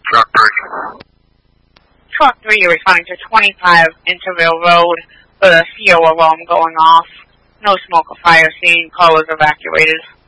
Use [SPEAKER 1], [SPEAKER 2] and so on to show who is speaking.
[SPEAKER 1] Truck 3.
[SPEAKER 2] Truck 3, you're responding to 25 Interville Road with a CO alarm going off. No smoke or fire scene. Call is evacuated.